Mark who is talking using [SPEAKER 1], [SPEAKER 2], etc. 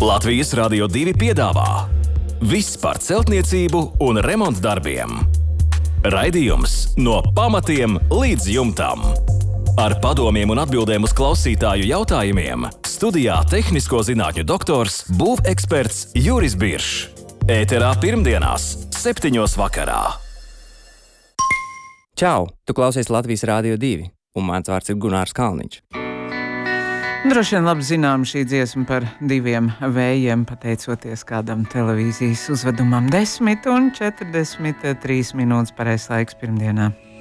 [SPEAKER 1] Latvijas Radio 2 piedāvā viss par celtniecību un remontdarbiem. Raidījums no pamatiem līdz jumtam. Ar padomiem un atbildēm uz klausītāju jautājumiem studijā tehnisko zinātņu doktors, būveksperts Juris Biršs. Ēterā pirmdienās, 7:00 vakarā.
[SPEAKER 2] Čau! Tu klausies Latvijas Radio 2, un mans vārds ir Gunārs Kalniņš.
[SPEAKER 3] Droši vien labi zinām šī dziesma par diviem vējiem, pateicoties kādam televīzijas uzvedumam 10:43 pareizais laiks pirmdienā.